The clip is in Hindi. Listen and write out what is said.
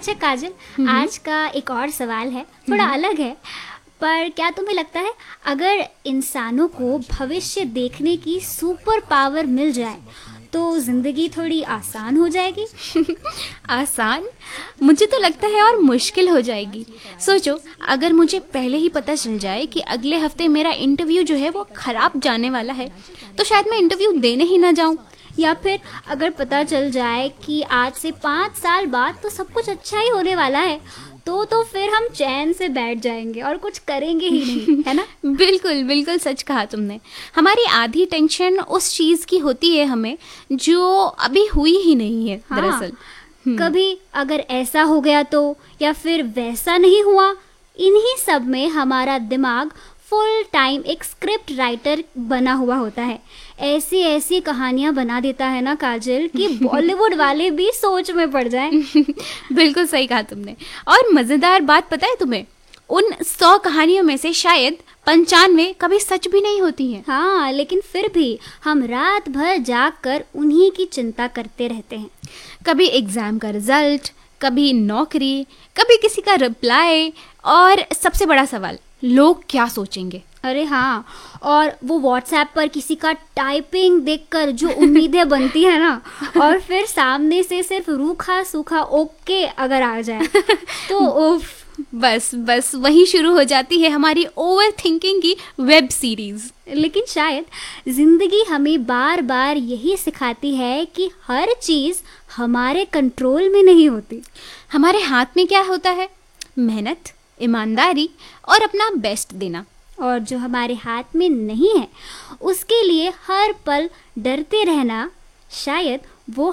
अच्छा काजल, आज का एक और सवाल है, थोड़ा अलग है, पर क्या तुम्हें लगता है अगर इंसानों को भविष्य देखने की सुपर पावर मिल जाए तो जिंदगी थोड़ी आसान हो जाएगी? आसान? मुझे तो लगता है और मुश्किल हो जाएगी। सोचो, अगर मुझे पहले ही पता चल जाए कि अगले हफ्ते मेरा इंटरव्यू जो है वो खराब जाने वाला है, तो शायद मैं इंटरव्यू देने ही ना जाऊं। या फिर अगर पता चल जाए कि आज से 5 साल बाद तो सब कुछ अच्छा ही होने वाला है, तो फिर हम चैन से बैठ जाएंगे और कुछ करेंगे ही नहीं, है ना? बिल्कुल बिल्कुल सच कहा तुमने। हमारी आधी टेंशन उस चीज की होती है हमें जो अभी हुई ही नहीं है। हाँ, दरअसल कभी अगर ऐसा हो गया तो, या फिर वैसा नहीं हुआ, इन्हीं सब में हमारा दिमाग फुल टाइम एक स्क्रिप्ट राइटर बना हुआ होता है। ऐसी ऐसी कहानियां बना देता है ना काजल कि बॉलीवुड वाले भी सोच में पड़ जाएं। बिल्कुल सही कहा तुमने। और मजेदार बात पता है तुम्हें, उन 100 कहानियों में से शायद 95 कभी सच भी नहीं होती हैं। हाँ, लेकिन फिर भी हम रात भर जाग कर उन्हीं की चिंता करते रहते हैं। कभी एग्जाम का रिजल्ट, कभी नौकरी, कभी किसी का रिप्लाई, और सबसे बड़ा सवाल, लोग क्या सोचेंगे। अरे हाँ, और वो व्हाट्सएप पर किसी का टाइपिंग देखकर जो उम्मीदें बनती है ना, और फिर सामने से सिर्फ रूखा सूखा ओके अगर आ जाए तो उफ। बस वही शुरू हो जाती है हमारी ओवर थिंकिंग की वेब सीरीज। लेकिन शायद जिंदगी हमें बार बार यही सिखाती है कि हर चीज हमारे कंट्रोल में नहीं होती। हमारे हाथ में क्या होता है? मेहनत, ईमानदारी और अपना बेस्ट देना। और जो हमारे हाथ में नहीं है उसके लिए हर पल डरते रहना, शायद वो